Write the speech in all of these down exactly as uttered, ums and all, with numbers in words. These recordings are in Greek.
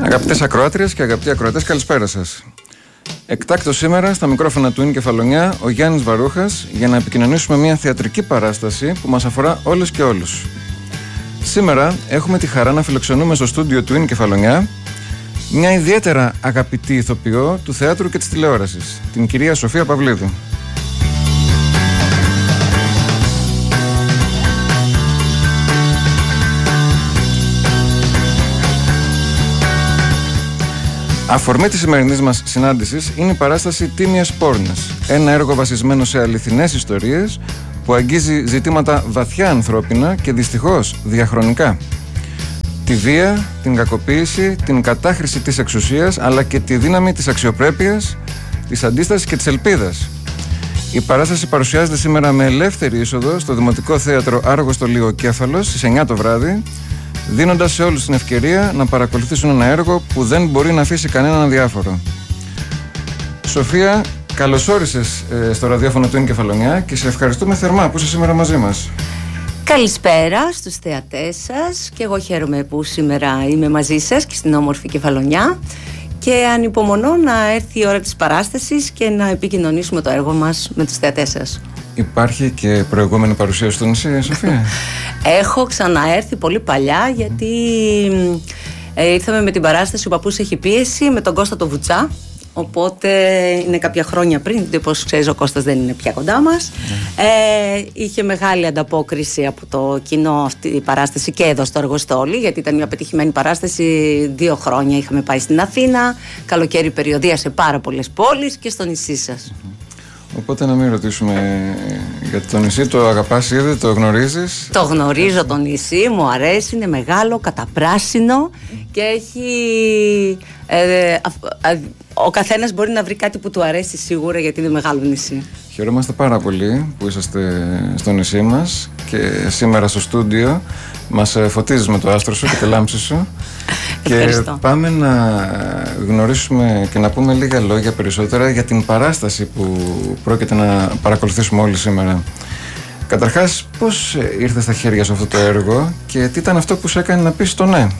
Αγαπητές ακροάτριες και αγαπητοί ακροατές, καλησπέρα σας. Εκτάκτως σήμερα στα μικρόφωνα του Είναι Κεφαλονιά ο Γιάννης Βαρούχας για να επικοινωνήσουμε μια θεατρική παράσταση που μας αφορά όλες και όλους. Σήμερα έχουμε τη χαρά να φιλοξενούμε στο στούντιο του Είναι Κεφαλονιά μια ιδιαίτερα αγαπητή ηθοποιό του θεάτρου και της τηλεόρασης, την κυρία Σοφία Παυλίδου. Αφορμή της σημερινής μας συνάντησης είναι η παράσταση Τίμιες Πόρνες, ένα έργο βασισμένο σε αληθινές ιστορίες που αγγίζει ζητήματα βαθιά ανθρώπινα και δυστυχώς διαχρονικά. Τη βία, την κακοποίηση, την κατάχρηση της εξουσίας, αλλά και τη δύναμη της αξιοπρέπειας, της αντίστασης και της ελπίδας. Η παράσταση παρουσιάζεται σήμερα με ελεύθερη είσοδο στο Δημοτικό Θέατρο Άργος στο Λιγοκέφαλος στις εννιά το βράδυ, δίνοντας σε όλους την ευκαιρία να παρακολουθήσουν ένα έργο που δεν μπορεί να αφήσει κανέναν αδιάφορο. Σοφία, καλώς όρισες ε, στο ραδιόφωνο του Είναι Κεφαλονιά και σε ευχαριστούμε θερμά που είσαι σήμερα μαζί μας. Καλησπέρα στους θεατές σας και εγώ χαίρομαι που σήμερα είμαι μαζί σας και στην όμορφη Κεφαλονιά και ανυπομονώ να έρθει η ώρα της παράστασης και να επικοινωνήσουμε το έργο μας με τους θεατές σας. Υπάρχει και προηγούμενη παρουσίαση στο νησί, Σοφία? Έχω ξαναέρθει πολύ παλιά γιατί ε, ήρθαμε με την παράσταση «Ο παππούς έχει πίεση» με τον Κώστα το Βουτσά. Οπότε είναι κάποια χρόνια πριν, γιατί όπως ξέρεις ο Κώστας δεν είναι πια κοντά μας. Mm. Ε, είχε μεγάλη ανταπόκριση από το κοινό αυτή η παράσταση και εδώ στο Αργοστόλι, γιατί ήταν μια πετυχημένη παράσταση. Δύο χρόνια είχαμε πάει στην Αθήνα, καλοκαίρι περιοδία σε πάρα πολλές πόλεις και στο νησί σας. Mm. Οπότε να μην ρωτήσουμε για το νησί, το αγαπάς ήδη, το γνωρίζεις? Το γνωρίζω το νησί, μου αρέσει, είναι μεγάλο, καταπράσινο και έχει... Ε, α, α, ο καθένας μπορεί να βρει κάτι που του αρέσει σίγουρα γιατί είναι μεγάλο νησί. Χαιρόμαστε πάρα πολύ που είσαστε στο νησί μας και σήμερα στο στούντιο μας φωτίζεις με το άστρο σου και τη λάμψη σου. Και πάμε να γνωρίσουμε και να πούμε λίγα λόγια περισσότερα για την παράσταση που πρόκειται να παρακολουθήσουμε όλοι σήμερα. Καταρχάς, πώς ήρθε στα χέρια σου αυτό το έργο και τι ήταν αυτό που σε έκανε να πεις το ναι?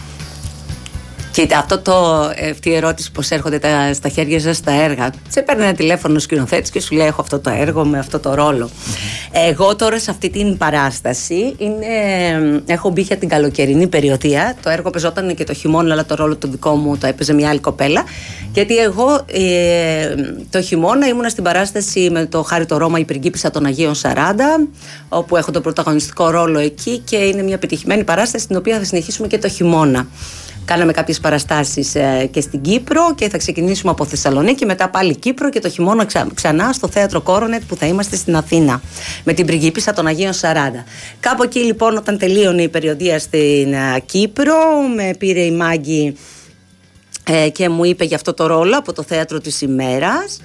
Κοίτα, αυτό το, αυτή η ερώτηση πώς έρχονται τα, στα χέρια σας τα έργα. Σε παίρνει ένα τηλέφωνο ο σκηνοθέτης και σου λέει έχω αυτό το έργο με αυτό το ρόλο. Mm-hmm. Εγώ τώρα σε αυτή την παράσταση είναι, έχω μπει για την καλοκαιρινή περιοδία. Το έργο παίζονταν και το χειμώνα, αλλά το ρόλο το δικό μου το έπαιζε μια άλλη κοπέλα. Γιατί εγώ ε, το χειμώνα ήμουνα στην παράσταση με το Χάρη το Ρώμα, η πριγκίπισσα των Αγίων σαράντα, όπου έχω τον πρωταγωνιστικό ρόλο εκεί και είναι μια πετυχημένη παράσταση την οποία θα συνεχίσουμε και το χειμώνα. Κάναμε κάποιες παραστάσεις ε, και στην Κύπρο και θα ξεκινήσουμε από Θεσσαλονίκη, μετά πάλι Κύπρο και το χειμώνα ξα, ξανά στο θέατρο Κόρονετ που θα είμαστε στην Αθήνα με την πριγκίπισσα των Αγίων σαράντα. Κάπου εκεί λοιπόν όταν τελείωνε η περιοδία στην ε, Κύπρο με πήρε η Μάγκη ε, και μου είπε για αυτό το ρόλο από το θέατρο της ημέρας.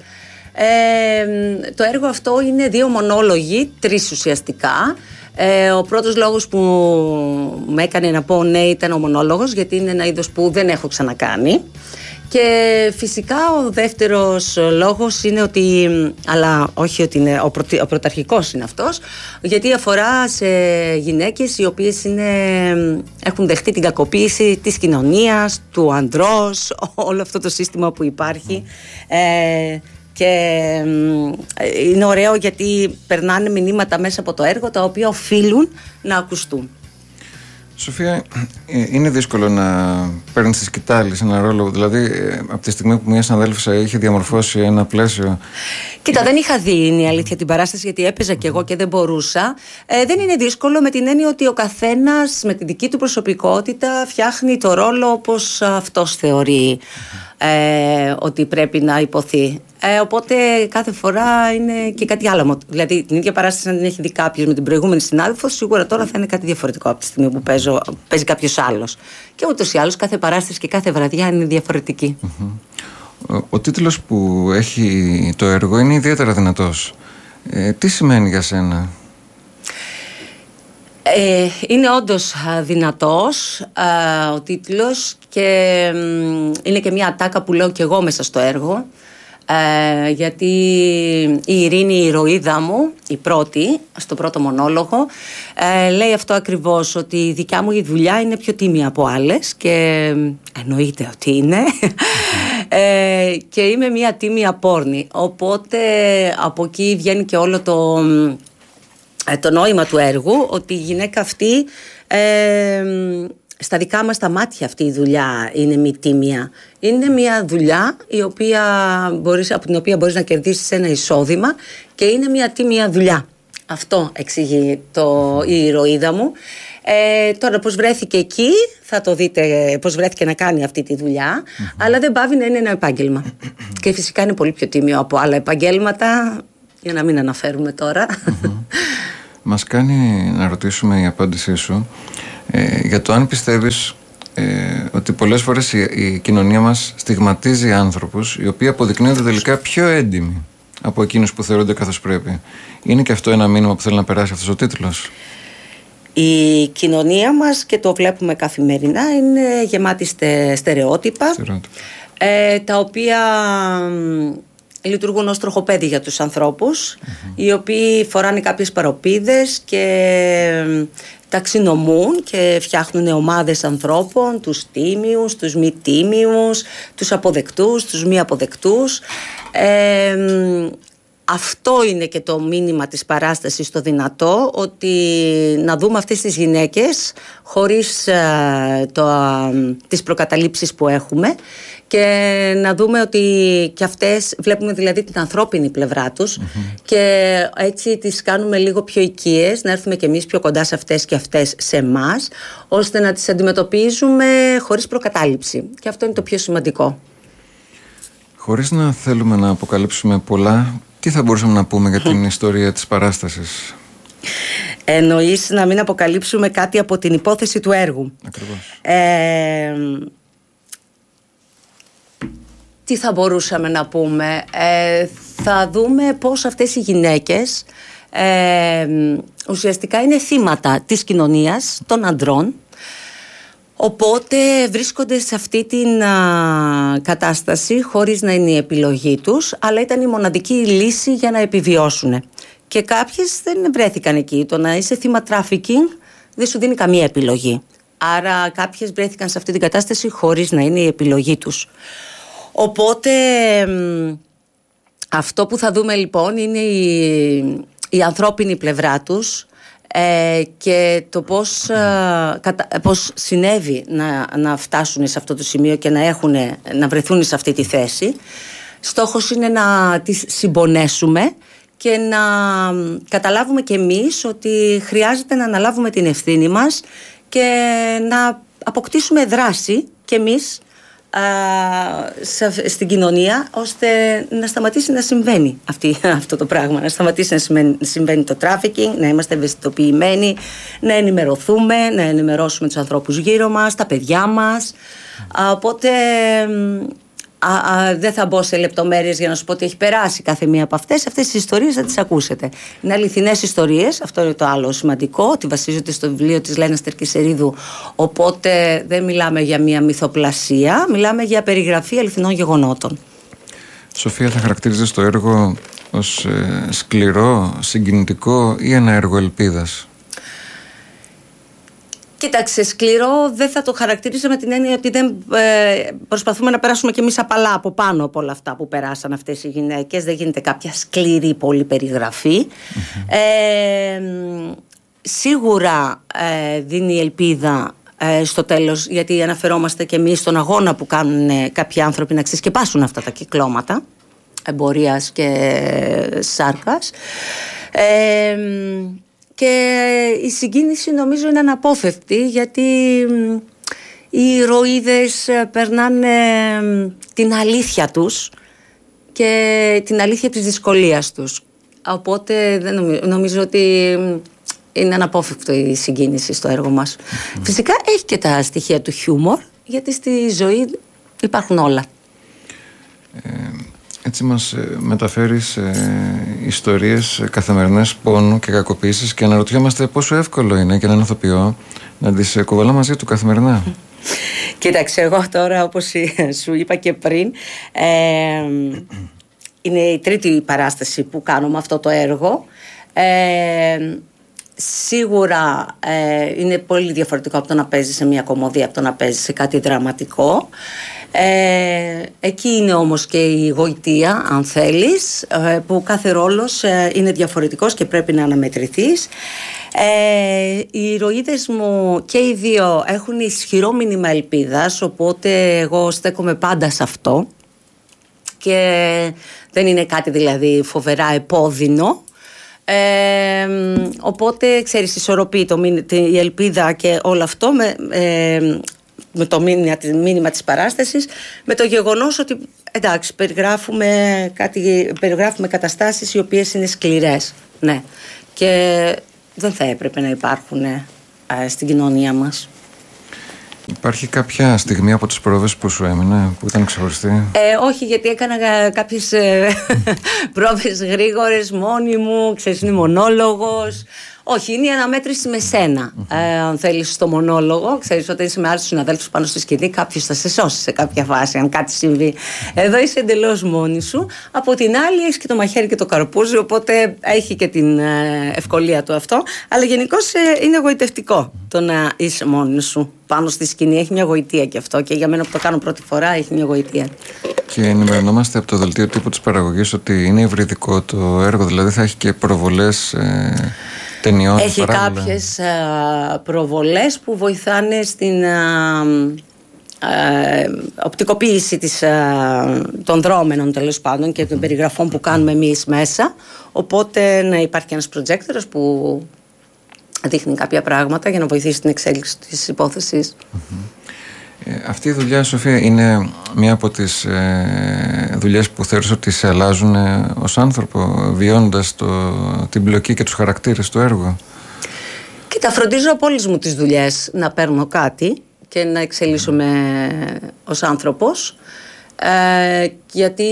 Ε, το έργο αυτό είναι δύο μονόλογοι, τρεις ουσιαστικά. Ε, ο πρώτος λόγος που με έκανε να πω ναι ήταν ο μονόλογος, γιατί είναι ένα είδος που δεν έχω ξανακάνει. Και φυσικά ο δεύτερος λόγος είναι ότι, αλλά όχι ότι είναι ο, πρωτη, ο πρωταρχικός είναι αυτός, γιατί αφορά σε γυναίκες οι οποίες είναι, έχουν δεχτεί την κακοποίηση της κοινωνίας, του ανδρός, όλο αυτό το σύστημα που υπάρχει. Ε, Και είναι ωραίο γιατί περνάνε μηνύματα μέσα από το έργο τα οποία οφείλουν να ακουστούν. Σοφία, είναι δύσκολο να παίρνεις τη σκητάλη σε ένα ρόλο? Δηλαδή, από τη στιγμή που μια συναδέλφισσα είχε διαμορφώσει ένα πλαίσιο. Κοίτα, και... δεν είχα δει, είναι η αλήθεια, την παράσταση, γιατί έπαιζα κι εγώ και δεν μπορούσα. Ε, δεν είναι δύσκολο με την έννοια ότι ο καθένας με τη δική του προσωπικότητα φτιάχνει το ρόλο όπως αυτός θεωρεί ε, ότι πρέπει να υποθεί. Ε, οπότε κάθε φορά είναι και κάτι άλλο. Δηλαδή την ίδια παράσταση, αν την έχει δει κάποιος με την προηγούμενη συνάδελφο, σίγουρα τώρα θα είναι κάτι διαφορετικό από τη στιγμή που παίζω, παίζει κάποιος άλλος. Και ούτως ή άλλως κάθε παράσταση και κάθε βραδιά είναι διαφορετική. Mm-hmm. Ο, ο τίτλος που έχει το έργο είναι ιδιαίτερα δυνατός. Ε, τι σημαίνει για σένα? Ε, είναι όντως δυνατός α, ο τίτλος και μ, είναι και μια ατάκα που λέω και εγώ μέσα στο έργο. Ε, γιατί η Ειρήνη, η ηρωίδα μου, η πρώτη, στο πρώτο μονόλογο, ε, λέει αυτό ακριβώς, ότι η δικιά μου η δουλειά είναι πιο τίμια από άλλες, και εννοείται ότι είναι. ε, και είμαι μια τίμια πόρνη, οπότε από εκεί βγαίνει και όλο το, το νόημα του έργου, ότι η γυναίκα αυτή, ε, στα δικά μας τα μάτια αυτή η δουλειά είναι μη τίμια. Είναι μια δουλειά η οποία μπορείς, από την οποία μπορείς να κερδίσεις ένα εισόδημα, και είναι μια τίμια δουλειά. Αυτό εξηγεί το, η ηρωίδα μου. Ε, τώρα πώς βρέθηκε εκεί, θα το δείτε πώς βρέθηκε να κάνει αυτή τη δουλειά, mm-hmm. αλλά δεν πάβει να είναι ένα επάγγελμα. Και φυσικά είναι πολύ πιο τίμιο από άλλα επαγγέλματα, για να μην αναφέρουμε τώρα. Mm-hmm. Μας κάνει να ρωτήσουμε η απάντησή σου ε, για το αν πιστεύεις ε, ότι πολλές φορές η, η κοινωνία μας στιγματίζει άνθρωπους οι οποίοι αποδεικνύονται τελικά πιο έντιμοι από εκείνους που θεωρούνται καθώς πρέπει. Είναι και αυτό ένα μήνυμα που θέλει να περάσει αυτός ο τίτλος? Η κοινωνία μας, και το βλέπουμε καθημερινά, είναι γεμάτη στε, στερεότυπα, στερεότυπα. Ε, τα οποία λειτουργούν ως τροχοπέδι για τους ανθρώπους, mm-hmm. οι οποίοι φοράνε κάποιες παροπίδες και ταξινομούν και φτιάχνουν ομάδες ανθρώπων, τους τίμιους, τους μη τίμιους, τους αποδεκτούς, τους μη αποδεκτούς. Ε, αυτό είναι και το μήνυμα της παράστασης, το δυνατό, ότι να δούμε αυτές τις γυναίκες χωρίς ε, το, ε, τις προκαταλήψεις που έχουμε, και να δούμε ότι και αυτές, βλέπουμε δηλαδή την ανθρώπινη πλευρά τους, mm-hmm. και έτσι τις κάνουμε λίγο πιο οικίες, να έρθουμε και εμείς πιο κοντά σε αυτές και αυτές σε εμάς, ώστε να τις αντιμετωπίζουμε χωρίς προκατάληψη, και αυτό είναι το πιο σημαντικό. Χωρίς να θέλουμε να αποκαλύψουμε πολλά, τι θα μπορούσαμε να πούμε για την ιστορία της παράστασης? Εννοείς να μην αποκαλύψουμε κάτι από την υπόθεση του έργου? Ακριβώς. Ε, τι θα μπορούσαμε να πούμε? Ε, θα δούμε πώς αυτές οι γυναίκες ε, ουσιαστικά είναι θύματα της κοινωνίας, των ανδρών. Οπότε βρίσκονται σε αυτή την α, κατάσταση χωρίς να είναι η επιλογή τους, αλλά ήταν η μοναδική λύση για να επιβιώσουν. Και κάποιες δεν βρέθηκαν εκεί. Το να είσαι θύμα τράφικινγκ δεν σου δίνει καμία επιλογή. Άρα κάποιες βρέθηκαν σε αυτή την κατάσταση χωρίς να είναι η επιλογή τους. Οπότε μ, αυτό που θα δούμε λοιπόν είναι η, η ανθρώπινη πλευρά τους, Ε, και το πώς, ε, κατα, πώς συνέβη να, να φτάσουν σε αυτό το σημείο και να, έχουν, να βρεθούν σε αυτή τη θέση. Στόχος είναι να τις συμπονέσουμε και να καταλάβουμε κι εμείς ότι χρειάζεται να αναλάβουμε την ευθύνη μας και να αποκτήσουμε δράση κι εμείς στην κοινωνία, ώστε να σταματήσει να συμβαίνει αυτή, αυτό το πράγμα, να σταματήσει να συμβαίνει, συμβαίνει το τράφικινγκ, να είμαστε ευαισθητοποιημένοι, να ενημερωθούμε, να ενημερώσουμε τους ανθρώπους γύρω μας, τα παιδιά μας. Οπότε α, α, δεν θα μπω σε λεπτομέρειες για να σου πω ότι έχει περάσει κάθε μία από αυτές. Αυτές τις ιστορίες θα τις ακούσετε. Είναι αληθινές ιστορίες, αυτό είναι το άλλο σημαντικό, ότι βασίζονται στο βιβλίο της Λένας Τερκισερίδου, οπότε δεν μιλάμε για μία μυθοπλασία, μιλάμε για περιγραφή αληθινών γεγονότων. Σοφία, θα χαρακτηρίζεις το έργο ως ε, σκληρό, συγκινητικό ή ένα έργο ελπίδας? Κοίταξε, σκληρό δεν θα το χαρακτηρίζω με την έννοια ότι δεν ε, προσπαθούμε να περάσουμε κι εμείς απαλά από πάνω από όλα αυτά που περάσαν αυτές οι γυναίκες. Δεν γίνεται κάποια σκληρή πολύ περιγραφή. Mm-hmm. Ε, σίγουρα ε, δίνει ελπίδα ε, στο τέλος, γιατί αναφερόμαστε κι εμείς στον αγώνα που κάνουν ε, κάποιοι άνθρωποι να ξεσκεπάσουν αυτά τα κυκλώματα εμπορίας και σάρκας. Ε, Και η συγκίνηση νομίζω είναι αναπόφευκτη, γιατί οι ηρωίδες περνάνε την αλήθεια τους και την αλήθεια της δυσκολίας τους. Οπότε δεν νομίζω, νομίζω ότι είναι αναπόφευκτο η συγκίνηση στο έργο μας. Mm. Φυσικά έχει και τα στοιχεία του χιούμορ, γιατί στη ζωή υπάρχουν όλα. Ε... Έτσι μας μεταφέρεις ε, ιστορίες καθημερινές πόνου και κακοποίησης, και αναρωτιόμαστε πόσο εύκολο είναι για έναν ηθοποιό να τις κουβαλά μαζί του καθημερινά. Κοίταξε, εγώ τώρα, όπως σου είπα και πριν, ε, είναι η τρίτη παράσταση που κάνω με αυτό το έργο. Ε, σίγουρα ε, είναι πολύ διαφορετικό από το να παίζει σε μια κομμωδία, από το να παίζει σε κάτι δραματικό. Ε, εκεί είναι όμως και η γοητεία, αν θέλεις, ε, που κάθε ρόλος ε, είναι διαφορετικός και πρέπει να αναμετρηθείς. Ε, οι ηρωίδες μου και οι δύο έχουν ισχυρό μήνυμα ελπίδας, οπότε εγώ στέκομαι πάντα σε αυτό και δεν είναι κάτι δηλαδή φοβερά επώδυνο. Ε, οπότε ξέρεις, ισορροπεί το, η ελπίδα και όλο αυτό με, ε, με το μήνυμα, μήνυμα της παράστασης, με το γεγονός ότι εντάξει, περιγράφουμε, κάτι, περιγράφουμε καταστάσεις οι οποίες είναι σκληρές, ναι, και δεν θα έπρεπε να υπάρχουν ε, στην κοινωνία μας. Υπάρχει κάποια στιγμή από τις πρόβες που σου έμεινε, που ήταν ξεχωριστή? Ε, όχι, γιατί έκανα κάποιες ε, πρόβες γρήγορες μόνη μου, ξέρεις, είναι μονόλογος. Όχι, είναι η αναμέτρηση με σένα. Mm-hmm. Ε, αν θέλεις στο μονόλογο, ξέρεις, όταν είσαι με άλλους συναδέλφους πάνω στη σκηνή, κάποιος θα σε σώσει σε κάποια φάση, αν κάτι συμβεί. Εδώ είσαι εντελώς μόνη σου. Από την άλλη, έχεις και το μαχαίρι και το καρπούζι, οπότε έχει και την ε, ευκολία του αυτό. Αλλά γενικώς ε, είναι εγωιτευτικό το να είσαι μόνη σου πάνω στη σκηνή. Έχει μια γοητεία και αυτό. Και για μένα που το κάνω πρώτη φορά, έχει μια γοητεία. Και ενημερωνόμαστε από το δελτίο τύπου της παραγωγής ότι είναι υβριδικό το έργο, δηλαδή θα έχει και προβολές. Ε... Ταινιών, έχει παράλληλα κάποιες α, προβολές που βοηθάνε στην α, α, οπτικοποίηση της, α, των δρόμενων, τέλος πάντων, και των περιγραφών που κάνουμε εμείς μέσα. Οπότε να υπάρχει ένας προτζέκτορας που δείχνει κάποια πράγματα για να βοηθήσει την εξέλιξη της υπόθεσης. Mm-hmm. Ε, αυτή η δουλειά, Σοφία, είναι μία από τις ε, δουλειές που θεωρείς ότι σε αλλάζουν ε, ως άνθρωπο, βιώνοντας το, την πλοκή και τους χαρακτήρες του έργου? Κοίτα, φροντίζω από όλες μου τις δουλειές να παίρνω κάτι και να εξελίσσομαι ως άνθρωπος, ε, γιατί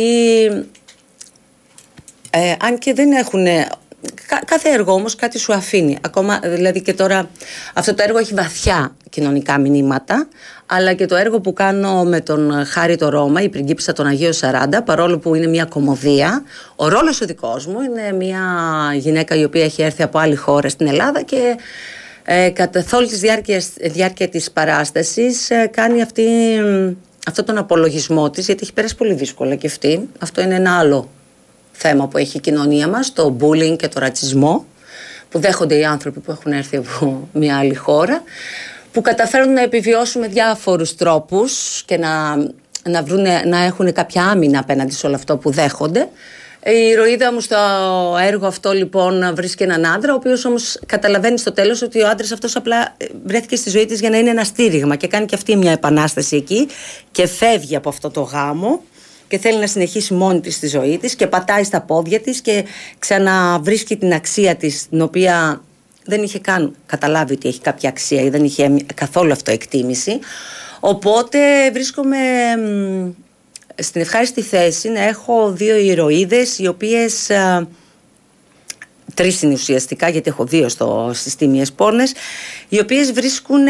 ε, αν και δεν έχουν... Κάθε έργο όμως κάτι σου αφήνει. Ακόμα, δηλαδή και τώρα αυτό το έργο έχει βαθιά κοινωνικά μηνύματα, αλλά και το έργο που κάνω με τον Χάρη το Ρώμα, η πριγκίπισσα των Αγίων Σαράντα, παρόλο που είναι μια κωμωδία, ο ρόλος ο δικός μου είναι μια γυναίκα η οποία έχει έρθει από άλλη χώρα στην Ελλάδα και ε, καθ' όλη τη διάρκεια, διάρκεια της παράστασης ε, κάνει αυτή, αυτό τον απολογισμό της, γιατί έχει πέρασει πολύ δύσκολα και αυτή. Αυτό είναι ένα άλλο θέμα που έχει η κοινωνία μας, το bullying και το ρατσισμό που δέχονται οι άνθρωποι που έχουν έρθει από μια άλλη χώρα, που καταφέρουν να επιβιώσουν με διάφορους τρόπους και να, να, βρουνε, να έχουν κάποια άμυνα απέναντι σε όλο αυτό που δέχονται. Η ηρωίδα μου στο έργο αυτό λοιπόν βρίσκει έναν άντρα, ο οποίος όμως καταλαβαίνει στο τέλος ότι ο άντρας αυτός απλά βρέθηκε στη ζωή της για να είναι ένα στήριγμα, και κάνει και αυτή μια επανάσταση εκεί και φεύγει από αυτό το γάμο και θέλει να συνεχίσει μόνη της τη ζωή της και πατάει στα πόδια της και ξαναβρίσκει την αξία της, την οποία δεν είχε καν καταλάβει ότι έχει κάποια αξία ή δεν είχε καθόλου αυτοεκτίμηση. Οπότε βρίσκομαι στην ευχάριστη θέση να έχω δύο ηρωίδες, οι οποίες α, τρεις είναι ουσιαστικά, γιατί έχω δύο στο, στις τίμιες πόρνες, οι οποίες βρίσκουν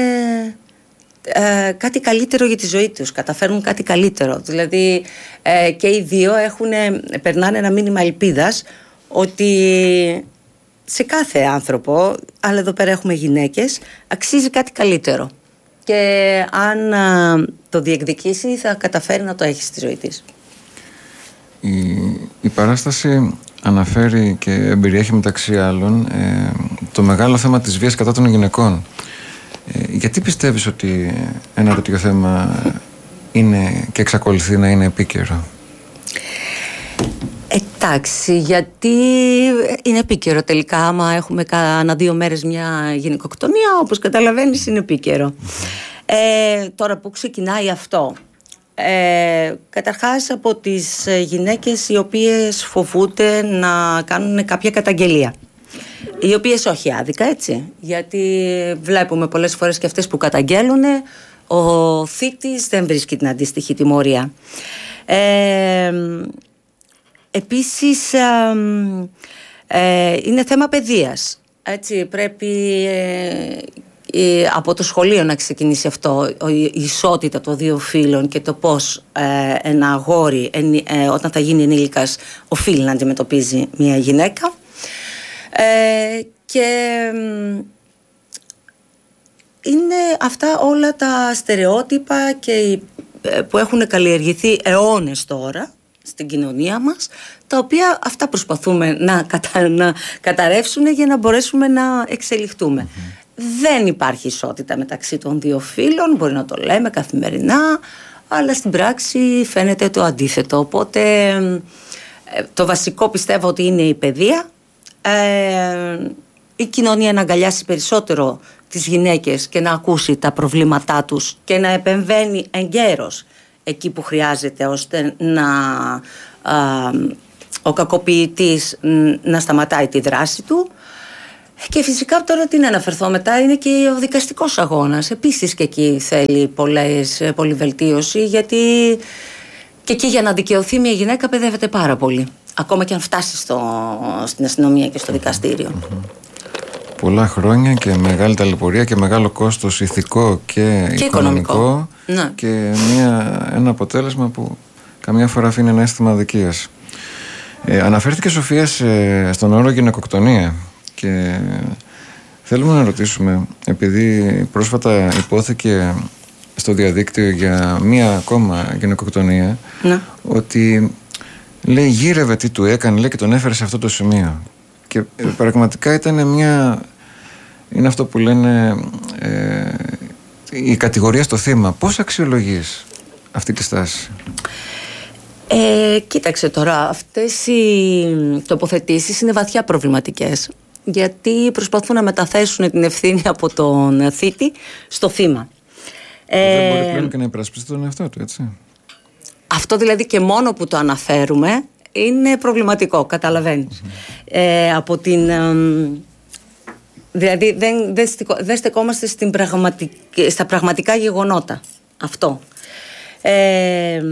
Ε, κάτι καλύτερο για τη ζωή τους, καταφέρνουν κάτι καλύτερο. Δηλαδή ε, και οι δύο έχουν, περνάνε ένα μήνυμα ελπίδας ότι σε κάθε άνθρωπο, αλλά εδώ πέρα έχουμε γυναίκες, αξίζει κάτι καλύτερο και αν α, το διεκδικήσει θα καταφέρει να το έχει στη ζωή της. Η, η παράσταση αναφέρει και περιέχει μεταξύ άλλων ε, το μεγάλο θέμα της βίας κατά των γυναικών. Ε, γιατί πιστεύεις ότι ένα τέτοιο θέμα είναι και εξακολουθεί να είναι επίκαιρο? Εντάξει, γιατί είναι επίκαιρο τελικά. Άμα έχουμε ανά δύο μέρες μια γυναικοκτονία, όπως καταλαβαίνεις, είναι επίκαιρο. Ε, τώρα που ξεκινάει αυτό, ε, καταρχάς από τις γυναίκες οι οποίες φοβούνται να κάνουν κάποια καταγγελία, οι οποίες όχι άδικα, έτσι, γιατί βλέπουμε πολλές φορές και αυτές που καταγγέλουν, ο θήτης δεν βρίσκει την αντίστοιχη τιμωρία. Ε, επίσης ε, ε, είναι θέμα παιδείας, έτσι, πρέπει ε, από το σχολείο να ξεκινήσει αυτό, η ισότητα των δύο φύλων και το πώς ε, ένα αγόρι ε, όταν θα γίνει ενήλικας οφείλει να αντιμετωπίζει μια γυναίκα. Ε, και είναι αυτά όλα τα στερεότυπα και, που έχουν καλλιεργηθεί αιώνες τώρα στην κοινωνία μας, τα οποία αυτά προσπαθούμε να, κατα, να καταρρεύσουν για να μπορέσουμε να εξελιχθούμε. Mm-hmm. Δεν υπάρχει ισότητα μεταξύ των δύο φύλων, μπορεί να το λέμε καθημερινά, αλλά στην πράξη φαίνεται το αντίθετο. Οπότε το βασικό πιστεύω ότι είναι η παιδεία, ε, η κοινωνία να αγκαλιάσει περισσότερο τις γυναίκες και να ακούσει τα προβλήματά τους και να επεμβαίνει εγκαίρως εκεί που χρειάζεται, ώστε να α, ο κακοποιητής να σταματάει τη δράση του. Και φυσικά τώρα τι να αναφερθώ μετά, είναι και ο δικαστικός αγώνας. Επίσης και εκεί θέλει πολλές, πολλή βελτίωση, γιατί και εκεί για να δικαιωθεί μια γυναίκα παιδεύεται πάρα πολύ, ακόμα και αν φτάσει στο, στην αστυνομία και στο δικαστήριο. Mm-hmm. Πολλά χρόνια και μεγάλη ταλαιπωρία και μεγάλο κόστος ηθικό και, και οικονομικό, οικονομικό. Ναι. Και μια, ένα αποτέλεσμα που καμιά φορά αφήνει ένα αίσθημα αδικίας. Ε, αναφέρθηκε Σοφία σε, στον όρο γυναικοκτονία και θέλουμε να ρωτήσουμε, επειδή πρόσφατα υπόθηκε στο διαδίκτυο για μία ακόμα γυναικοκτονία, ναι. ότι λέει γύρευε τι του έκανε, λέει, και τον έφερε σε αυτό το σημείο. Και ε, πραγματικά ήταν μια... είναι αυτό που λένε ε, η κατηγορία στο θύμα. Πώς αξιολογείς αυτή τη στάση? Ε, κοίταξε τώρα, αυτές οι τοποθετήσεις είναι βαθιά προβληματικές, γιατί προσπαθούν να μεταθέσουν την ευθύνη από τον θήτη στο θύμα. Δεν μπορεί πλέον και να υπερασπιστεί τον εαυτό του, έτσι. Αυτό δηλαδή και μόνο που το αναφέρουμε είναι προβληματικό, καταλαβαίνεις. Mm-hmm. Ε, από την... Ε, δηλαδή δεν, δεν, δεν στεκόμαστε στην πραγματικ, στα πραγματικά γεγονότα. Αυτό. Ε,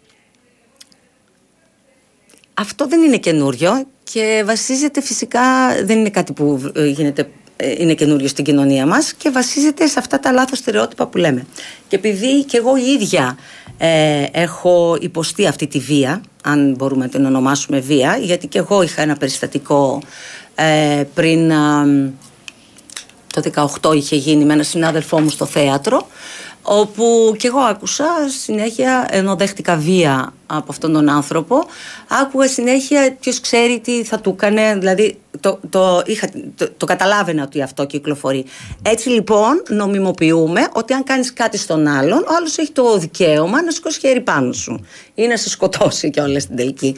αυτό δεν είναι καινούριο και βασίζεται φυσικά, δεν είναι κάτι που γίνεται, είναι καινούριο στην κοινωνία μας, και βασίζεται σε αυτά τα λάθος στερεότυπα που λέμε. Και επειδή και εγώ η ίδια ε, έχω υποστεί αυτή τη βία, αν μπορούμε να την ονομάσουμε βία, γιατί και εγώ είχα ένα περιστατικό ε, πριν ε, το δεκαοκτώ είχε γίνει με έναν συνάδελφό μου στο θέατρο, όπου και εγώ άκουσα συνέχεια, ενώ δέχτηκα βία από αυτόν τον άνθρωπο, άκουγα συνέχεια ποιος ξέρει τι θα του έκανε, δηλαδή το, το, είχα, το, το καταλάβαινα ότι αυτό κυκλοφορεί. Έτσι λοιπόν νομιμοποιούμε ότι αν κάνεις κάτι στον άλλον, ο άλλος έχει το δικαίωμα να σηκώσει χέρι πάνω σου ή να σε σκοτώσει κιόλας στην τελική.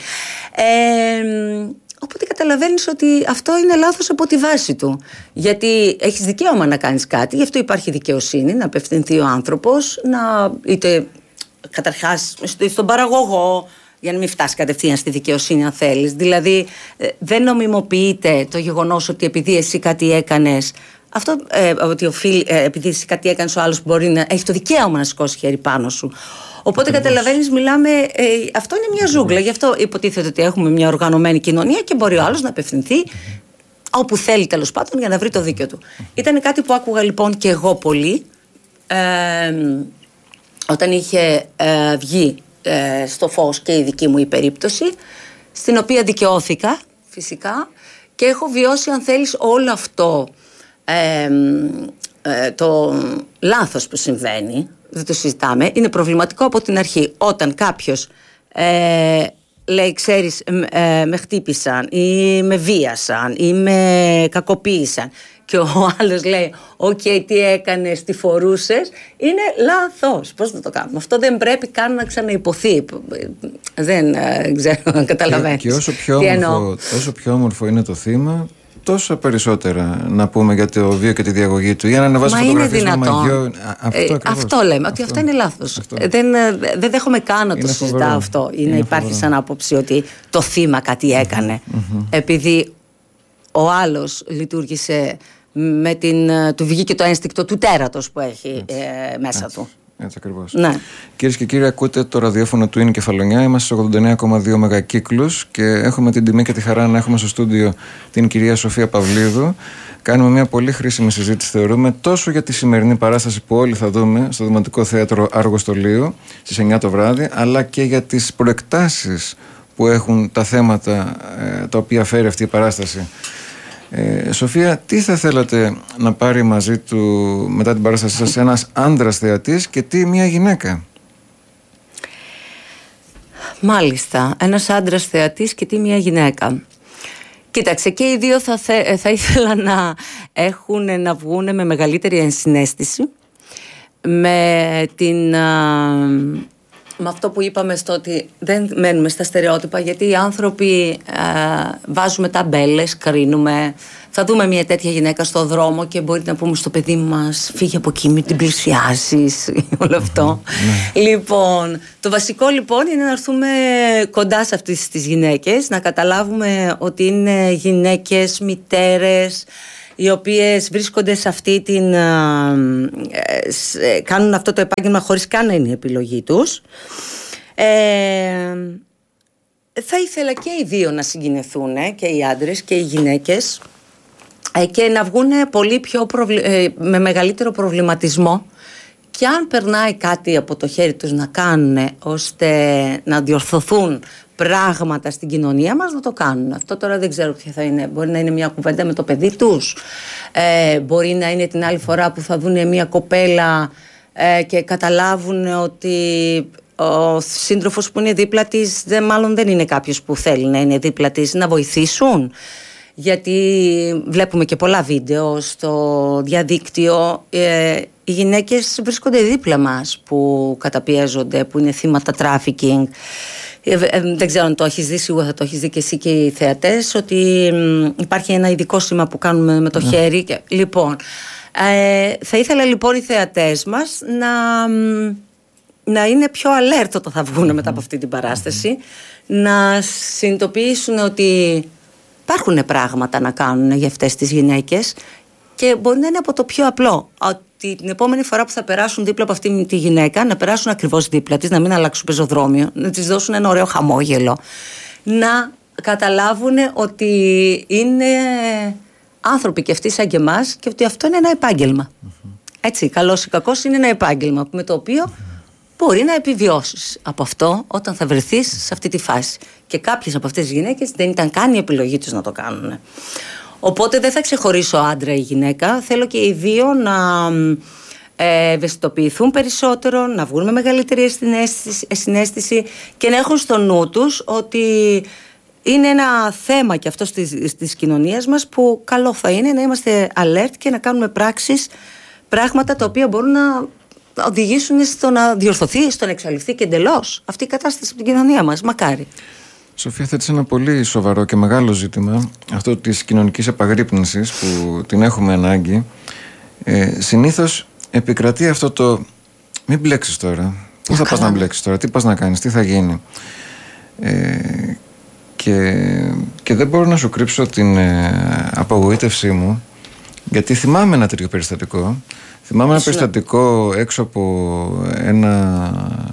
Ε, Οπότε καταλαβαίνεις ότι αυτό είναι λάθος από τη βάση του. Γιατί έχεις δικαίωμα να κάνεις κάτι, γι' αυτό υπάρχει δικαιοσύνη, να απευθυνθεί ο άνθρωπος, να είτε καταρχάς στον παραγωγό, για να μην φτάσει κατευθείαν στη δικαιοσύνη αν θέλεις. Δηλαδή δεν νομιμοποιείται το γεγονός ότι επειδή εσύ κάτι έκανες, αυτό ε, ότι οφείλει, ε, επειδή εσύ κάτι έκανες, ο άλλος μπορεί να έχει το δικαίωμα να σηκώσει χέρι πάνω σου. Οπότε καταλαβαίνεις, μιλάμε, ε, αυτό είναι μια ζούγκλα. Γι' αυτό υποτίθεται ότι έχουμε μια οργανωμένη κοινωνία και μπορεί ο άλλος να απευθυνθεί όπου θέλει, τέλος πάντων, για να βρει το δίκιο του. Ήταν κάτι που άκουγα λοιπόν και εγώ πολύ ε, όταν είχε ε, βγει ε, στο φως και η δική μου η περίπτωση, στην οποία δικαιώθηκα φυσικά και έχω βιώσει, αν θέλεις, όλο αυτό ε, ε, το λάθος που συμβαίνει. Δεν το συζητάμε, είναι προβληματικό από την αρχή. Όταν κάποιος ε, λέει, ξέρεις, ε, με χτύπησαν ή με βίασαν ή με κακοποίησαν, και ο άλλος λέει, οκ, okay, τι έκανες, τι φορούσες, είναι λάθος. Πώς να το κάνουμε? Αυτό δεν πρέπει καν να ξαναϋποθεί. Δεν ε, ξέρω αν καταλαβαίνεις. Και, και όσο, πιο όμορφο, όσο πιο όμορφο είναι το θύμα, τόσο περισσότερα να πούμε για το βίο και τη διαγωγή του, ή να ανεβάσει φωτογραφίες με μαγιό. Αυτό, ε, αυτό λέμε, αυτό. Ότι αυτό είναι λάθος. Αυτό. Δεν, δεν δέχομαι καν να το συζητάω αυτό, ή να υπάρχει φοβερό. Σαν άποψη ότι το θύμα κάτι έκανε mm-hmm. επειδή ο άλλος λειτουργήσε με την, του βγήκε το ένστικτο του τέρατος που έχει ε, μέσα του. Έτσι ακριβώς. Ναι. Κυρίες και κύριοι, ακούτε το ραδιόφωνο του Είναι Κεφαλονιά. Είμαστε στους ογδόντα εννέα κόμμα δύο μεγακύκλους και έχουμε την τιμή και τη χαρά να έχουμε στο στούντιο την κυρία Σοφία Παυλίδου. Κάνουμε μια πολύ χρήσιμη συζήτηση, θεωρούμε, τόσο για τη σημερινή παράσταση που όλοι θα δούμε στο Δημοτικό Θέατρο Αργοστολίου στις εννιά το βράδυ, αλλά και για τις προεκτάσεις που έχουν τα θέματα ε, τα οποία φέρει αυτή η παράσταση. Ε, Σοφία, τι θα θέλατε να πάρει μαζί του μετά την παράστασή σας ένας άντρας θεατής και τι μια γυναίκα? Μάλιστα, ένας άντρας θεατής και τι μια γυναίκα. Κοίταξε, και οι δύο θα, θε, θα ήθελα να έχουν, να βγουν με μεγαλύτερη ενσυναίσθηση, με την... με αυτό που είπαμε στο ότι δεν μένουμε στα στερεότυπα, γιατί οι άνθρωποι α, βάζουμε ταμπέλες, κρίνουμε. Θα δούμε μια τέτοια γυναίκα στο δρόμο και μπορεί να πούμε στο παιδί μας φύγε από εκεί, μην την πλησιάσεις, όλο αυτό. Λοιπόν, το βασικό λοιπόν είναι να έρθουμε κοντά σε αυτές τις γυναίκες, να καταλάβουμε ότι είναι γυναίκες, μητέρες, οι οποίες βρίσκονται σε αυτή την... Ε, κάνουν αυτό το επάγγελμα χωρίς καν να είναι η επιλογή τους. Ε, θα ήθελα και οι δύο να συγκινηθούν, και οι άντρες και οι γυναίκες, ε, και να βγουν πολύ πιο προβλη... ε, με μεγαλύτερο προβληματισμό, και αν περνάει κάτι από το χέρι τους να κάνουν ώστε να διορθωθούν πράγματα στην κοινωνία μας, να το κάνουν. Αυτό τώρα δεν ξέρω ποια θα είναι. Μπορεί να είναι μια κουβέντα με το παιδί τους, ε, μπορεί να είναι την άλλη φορά που θα δουν μια κοπέλα ε, και καταλάβουν ότι ο σύντροφος που είναι δίπλα της δεν, μάλλον δεν είναι κάποιος που θέλει να είναι δίπλα της, να βοηθήσουν. Γιατί βλέπουμε και πολλά βίντεο στο διαδίκτυο, ε, οι γυναίκες βρίσκονται δίπλα μας που καταπιέζονται, που είναι θύματα τράφικινγκ. Ε, ε, δεν ξέρω αν το έχεις δει, σίγουρα θα το έχεις δει και εσύ και οι θεατές, ότι μ, υπάρχει ένα ειδικό σήμα που κάνουμε με το ναι. χέρι και, λοιπόν, ε, θα ήθελα λοιπόν οι θεατές μας να, μ, να είναι πιο alert όταν θα βγουν mm-hmm. μετά από αυτή την παράσταση, mm-hmm. να συνειδητοποιήσουν ότι υπάρχουν πράγματα να κάνουν για αυτές τις γυναίκες, και μπορεί να είναι από το πιο απλό, ότι την επόμενη φορά που θα περάσουν δίπλα από αυτή τη γυναίκα, να περάσουν ακριβώς δίπλα της, να μην αλλάξουν πεζοδρόμιο, να της δώσουν ένα ωραίο χαμόγελο, να καταλάβουν ότι είναι άνθρωποι και αυτοί σαν και εμάς, και ότι αυτό είναι ένα επάγγελμα. Mm-hmm. Έτσι, καλός ή κακός, είναι ένα επάγγελμα με το οποίο mm-hmm. μπορεί να επιβιώσεις από αυτό όταν θα βρεθείς σε αυτή τη φάση. Και κάποιες από αυτές τις γυναίκες δεν ήταν καν η επιλογή τους να το κάνουν. Οπότε δεν θα ξεχωρίσω άντρα ή γυναίκα. Θέλω και οι δύο να ε, ευαισθητοποιηθούν περισσότερο, να βγουν με μεγαλύτερη συναίσθηση και να έχουν στο νου τους ότι είναι ένα θέμα και αυτό της, της κοινωνίας μας, που καλό θα είναι να είμαστε alert και να κάνουμε πράξεις, πράγματα τα οποία μπορούν να οδηγήσουν στο να διορθωθεί, στο να εξαλειφθεί και εντελώς αυτή η κατάσταση από την κοινωνία μας. Μακάρι. Σοφία, θέτεις ένα πολύ σοβαρό και μεγάλο ζήτημα, αυτό της κοινωνικής επαγρύπνησης που την έχουμε ανάγκη. Ε, συνήθως επικρατεί αυτό το μην μπλέξεις τώρα. Πού θα πας να μπλέξεις τώρα, τι πας να κάνεις, τι θα γίνει. Ε, και, και δεν μπορώ να σου κρύψω την ε, απογοήτευσή μου, γιατί θυμάμαι ένα τέτοιο περιστατικό. Θυμάμαι ένα περιστατικό έξω από ένα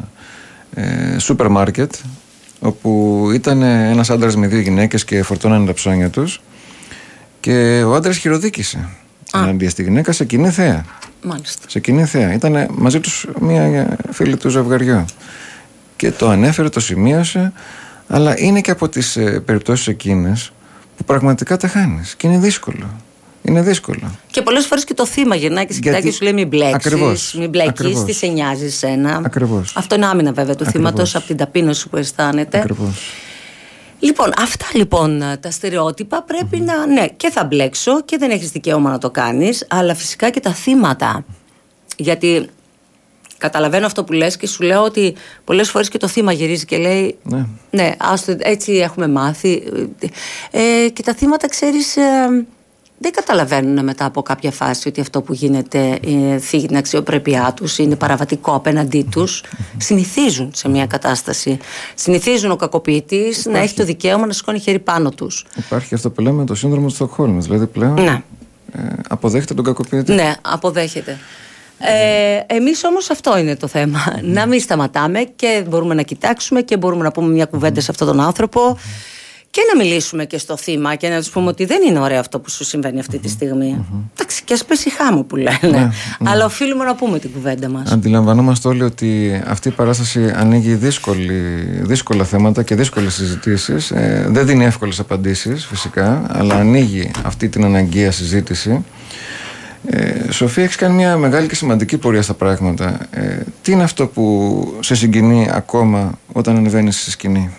ε, σούπερ μάρκετ, όπου ήταν ένας άντρας με δύο γυναίκες και φορτώνανε τα ψώνια τους, και ο άντρας χειροδίκησε εναντίον στη γυναίκα σε κοινή θέα. Μάλιστα. Σε κοινή θέα. Ήταν μαζί τους μια φίλη του ζευγαριού και το ανέφερε, το σημείωσε, αλλά είναι και από τις ε, περιπτώσεις εκείνες που πραγματικά τα χάνεις και είναι δύσκολο. Είναι δύσκολο. Και πολλές φορές και το θύμα γυρνάει και σε κοιτάει και σου λέει μην μπλέξεις, ακριβώς, μην μπλέκεις, τι σε νοιάζει σένα. Ακριβώς. Αυτό είναι άμυνα βέβαια του θύματος από την ταπείνωση που αισθάνεται. Ακριβώς. Λοιπόν, αυτά λοιπόν τα στερεότυπα πρέπει mm-hmm. να. Ναι, και θα μπλέξω και δεν έχεις δικαίωμα να το κάνεις, αλλά φυσικά και τα θύματα. Γιατί καταλαβαίνω αυτό που λες και σου λέω ότι πολλές φορές και το θύμα γυρίζει και λέει ναι, ναι άστο, έτσι έχουμε μάθει. Ε, και τα θύματα, ξέρεις, ε, δεν καταλαβαίνουν μετά από κάποια φάση ότι αυτό που γίνεται ε, θίγει την αξιοπρέπειά τους, είναι παραβατικό απέναντί τους. Συνηθίζουν σε μια κατάσταση. Συνηθίζουν ο κακοποιητής να έχει το δικαίωμα να σηκώνει χέρι πάνω τους. Υπάρχει αυτό που λέμε το σύνδρομο του Στοκχόλμης. Δηλαδή πλέον ναι. ε, αποδέχεται τον κακοποιητή. Ναι, αποδέχεται. Ε, εμείς όμως αυτό είναι το θέμα. Mm. Να μην σταματάμε και μπορούμε να κοιτάξουμε και μπορούμε να πούμε μια κουβέντα σε αυτόν τον άνθρωπο και να μιλήσουμε και στο θύμα και να τους πούμε ότι δεν είναι ωραίο αυτό που σου συμβαίνει αυτή τη στιγμή. Εντάξει, και ας πέσει χάμω που λένε. Ναι, ναι. Αλλά οφείλουμε να πούμε την κουβέντα μας. Αντιλαμβανόμαστε όλοι ότι αυτή η παράσταση ανοίγει δύσκολη, δύσκολα θέματα και δύσκολες συζητήσεις. Ε, δεν δίνει εύκολες απαντήσεις φυσικά, αλλά ανοίγει αυτή την αναγκαία συζήτηση. Ε, Σοφία, έχεις κάνει μια μεγάλη και σημαντική πορεία στα πράγματα. Ε, τι είναι αυτό που σε συγκινεί ακόμα όταν ανεβαίνεις στη σκηνή?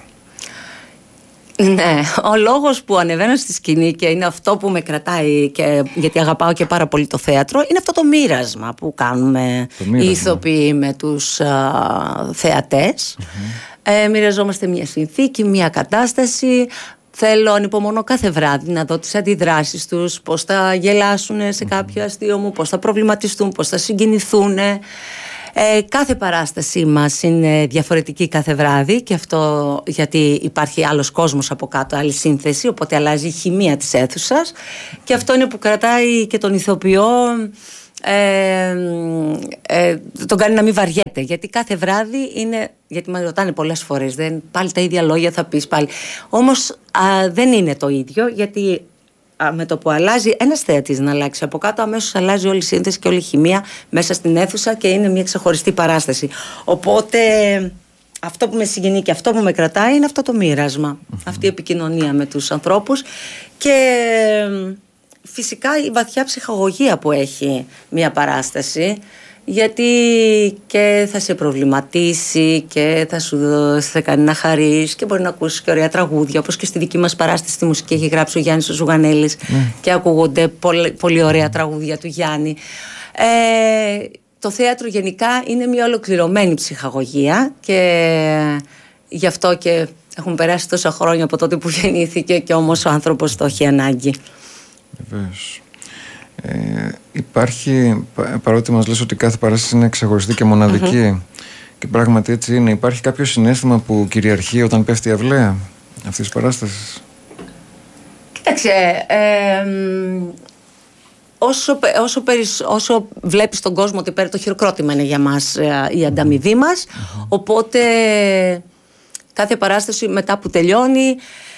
Ναι, ο λόγος που ανεβαίνω στη σκηνή και είναι αυτό που με κρατάει και, γιατί αγαπάω και πάρα πολύ το θέατρο, είναι αυτό το μοίρασμα που κάνουμε οι ηθοποιοί με τους α, θεατές. Mm-hmm. ε, Μοιραζόμαστε μια συνθήκη, μια κατάσταση. Θέλω, ανυπομονώ κάθε βράδυ να δω τις αντιδράσεις τους, πώς θα γελάσουν σε κάποιο αστείο μου, πώς θα προβληματιστούν, πώς θα συγκινηθούν. Ε, κάθε παράστασή μας είναι διαφορετική κάθε βράδυ και αυτό γιατί υπάρχει άλλος κόσμος από κάτω, άλλη σύνθεση, οπότε αλλάζει η χημεία της αίθουσας και αυτό είναι που κρατάει και τον ηθοποιό, ε, ε, τον κάνει να μην βαριέται, γιατί κάθε βράδυ είναι, γιατί με ρωτάνε πολλές φορές, δεν, πάλι τα ίδια λόγια θα πεις πάλι, όμως α, δεν είναι το ίδιο, γιατί με το που αλλάζει ένας θεατής να αλλάξει από κάτω, αμέσως αλλάζει όλη η σύνθεση και όλη η χημεία μέσα στην αίθουσα και είναι μια ξεχωριστή παράσταση. Οπότε αυτό που με συγκινεί και αυτό που με κρατάει είναι αυτό το μοίρασμα, mm-hmm. αυτή η επικοινωνία με τους ανθρώπους και φυσικά η βαθιά ψυχαγωγία που έχει μια παράσταση, γιατί και θα σε προβληματίσει και θα σου θα κάνει να χαρείς και μπορεί να ακούσεις και ωραία τραγούδια, όπως και στη δική μας παράσταση τη μουσική έχει γράψει ο Γιάννης ο Ζουγανέλης mm. και ακούγονται πολύ, πολύ ωραία τραγούδια του Γιάννη. Ε, το θέατρο γενικά είναι μια ολοκληρωμένη ψυχαγωγία και γι' αυτό και έχουν περάσει τόσα χρόνια από τότε που γεννήθηκε και όμως ο άνθρωπος το έχει ανάγκη. Βεβαίως. Ε, υπάρχει, παρότι μας λες ότι κάθε παράσταση είναι ξεχωριστή και μοναδική mm-hmm. και πράγματι έτσι είναι, υπάρχει κάποιο συναίσθημα που κυριαρχεί όταν πέφτει η αυλαία αυτής της παράστασης? Κοίταξε, ε, όσο, όσο, περισ, όσο βλέπεις τον κόσμο ότι πέρα το χειροκρότημα είναι για μας η ανταμοιβή μας mm-hmm. οπότε κάθε παράσταση μετά που τελειώνει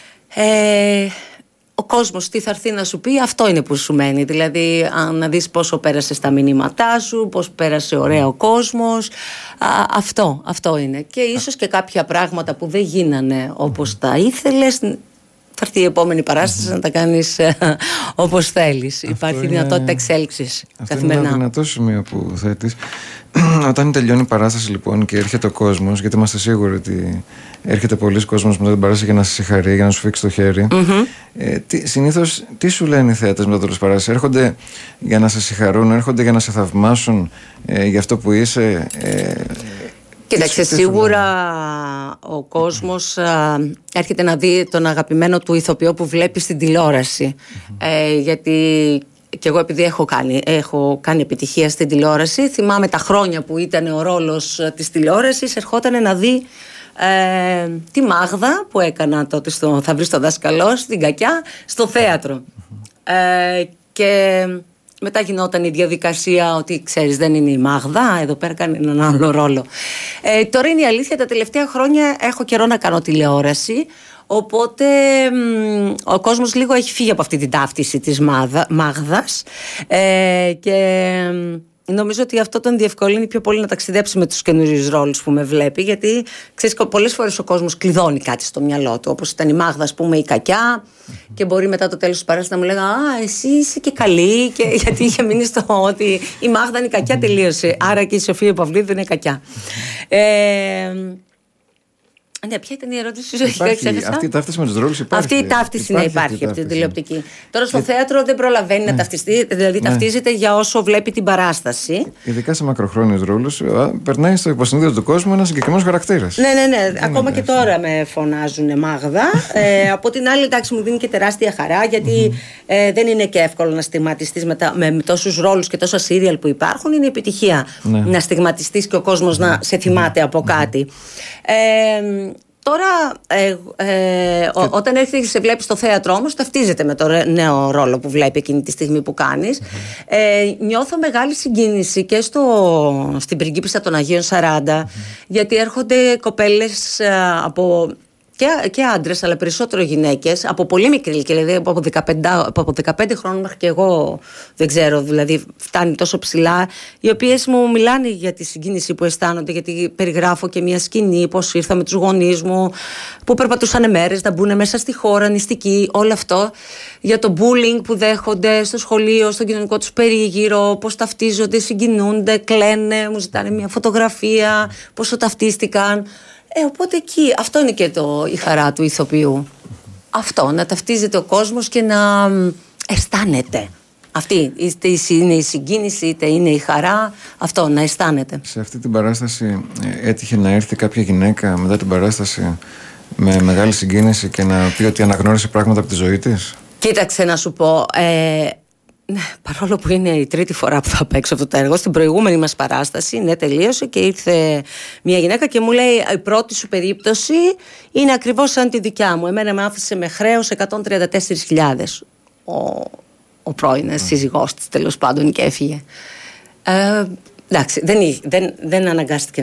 ε, ο κόσμος τι θα έρθει να σου πει, αυτό είναι που σου μένει. Δηλαδή, να δεις πόσο πέρασε στα μηνύματά σου, πώς πέρασε ωραία ο κόσμος. Α, αυτό, αυτό είναι. Και ίσως και κάποια πράγματα που δεν γίνανε όπως τα ήθελες, θα έρθει η επόμενη παράσταση mm-hmm. να τα κάνεις ε, όπως θέλεις. Αυτό υπάρχει είναι... δυνατότητα εξέλιξης καθημερινά. Αυτό είναι ένα δυνατό σημείο που θέτεις. Όταν τελειώνει η παράσταση λοιπόν και έρχεται ο κόσμος, γιατί είμαστε σίγουροι ότι έρχεται πολλοί κόσμος μετά την παράσταση για να σε συγχαρεί, για να σου φίξει το χέρι. Mm-hmm. Ε, τι, συνήθως τι σου λένε οι θέατες μετά το τέλος παράστασης? Έρχονται για να σε συγχαρούν, έρχονται για να σε θαυμάσουν ε, για αυτό που είσαι? Ε, Κοίταξε, σίγουρα ο κόσμος α, έρχεται να δει τον αγαπημένο του ηθοποιό που βλέπει στην τηλεόραση. Mm-hmm. Ε, γιατί και εγώ επειδή έχω κάνει, έχω κάνει επιτυχία στην τηλεόραση, θυμάμαι τα χρόνια που ήταν ο ρόλος της τηλεόρασης, ερχόταν να δει ε, τη Μάγδα που έκανα τότε στο Θα βρεις το δάσκαλό, στην Κακιά, στο θέατρο. Mm-hmm. Ε, και μετά γινόταν η διαδικασία ότι ξέρεις δεν είναι η Μάγδα, εδώ πέρα κάνει έναν άλλο ρόλο. Ε, τώρα είναι η αλήθεια, τα τελευταία χρόνια έχω καιρό να κάνω τηλεόραση, οπότε μ, ο κόσμος λίγο έχει φύγει από αυτή την ταύτιση της Μάγδα, Μάγδας ε, και νομίζω ότι αυτό τον διευκολύνει πιο πολύ να ταξιδέψει με τους καινούριους ρόλους που με βλέπει, γιατί ξέρεις πολλές φορές ο κόσμος κλειδώνει κάτι στο μυαλό του, όπως ήταν η Μάγδα ας πούμε η Κακιά mm-hmm. και μπορεί μετά το τέλος της παράστασης να μου λέγανε «Α, εσύ είσαι και καλή» και γιατί είχε μείνει στο ότι η Μάγδα είναι η Κακιά, τελείωσε, άρα και η Σοφία Παυλίδου είναι Κακιά. Mm-hmm. ε, Ναι, ποια ήταν η ερώτηση που υπάρχει? Αυτή η ταύτιση με τους ρόλους υπάρχει. Αυτή η ταύτιση υπάρχει, ναι, υπάρχει από την τηλεοπτική. Τώρα στο και... θέατρο δεν προλαβαίνει ναι. να ταυτιστεί, δηλαδή ναι. ταυτίζεται για όσο βλέπει την παράσταση. Ειδικά σε μακροχρόνιους ρόλους, περνάει στο υποσυνείδητο του κόσμου ένας συγκεκριμένος χαρακτήρας. Ναι, ναι, ναι. Ακόμα και τώρα με φωνάζουν Μάγδα. ε, από την άλλη, εντάξει, μου δίνει και τεράστια χαρά, γιατί ε, δεν είναι και εύκολο να στιγματιστείς με, τα, με, με τόσους ρόλους και τόσα σύριαλ που υπάρχουν. Είναι επιτυχία ναι. να στιγματιστείς και ο κόσμος να σε θυμάται από κάτι. Ε, Τώρα, ε, ε, ό, όταν έρχεται και σε βλέπει στο θέατρο όμως, ταυτίζεται με το νέο ρόλο που βλέπει εκείνη τη στιγμή που κάνεις. Mm-hmm. Ε, νιώθω μεγάλη συγκίνηση και στο, στην πριγκίπισσα των Αγίων Σαράντα, mm-hmm. γιατί έρχονται κοπέλες από... Και, και άντρες, αλλά περισσότερο γυναίκες, από πολύ μικρή ηλικία, δηλαδή από δεκαπέντε, από δεκαπέντε χρόνων μέχρι και εγώ δεν ξέρω, δηλαδή φτάνει τόσο ψηλά, οι οποίες μου μιλάνε για τη συγκίνηση που αισθάνονται, γιατί περιγράφω και μια σκηνή, πώς ήρθα με τους γονείς μου, που περπατούσαν μέρες να μπουν μέσα στη χώρα, νηστικοί, όλο αυτό, για το bullying που δέχονται στο σχολείο, στον κοινωνικό τους περίγυρο, πώς ταυτίζονται, συγκινούνται, κλαίνε, μου ζητάνε μια φωτογραφία, πόσο ταυτίστηκαν. Ε, οπότε εκεί, αυτό είναι και το, η χαρά του ηθοποιού. Αυτό, να ταυτίζεται ο κόσμος και να αισθάνεται. Αυτή είτε είναι η συγκίνηση, είτε είναι η χαρά, αυτό, να αισθάνεται. Σε αυτή την παράσταση έτυχε να έρθει κάποια γυναίκα μετά την παράσταση με μεγάλη συγκίνηση και να πει ότι αναγνώρισε πράγματα από τη ζωή της? Κοίταξε να σου πω, ε, ναι, παρόλο που είναι η τρίτη φορά που θα παίξω αυτό το έργο, στην προηγούμενη μας παράσταση, ναι, τελείωσε και ήρθε μια γυναίκα και μου λέει: η πρώτη σου περίπτωση είναι ακριβώς σαν τη δικιά μου. Εμένα με άφησε με χρέος εκατόν τριάντα τέσσερις χιλιάδες ο, ο πρώην mm. σύζυγός της, τέλος πάντων, και έφυγε. Ε, εντάξει, δεν, δεν, δεν αναγκάστηκε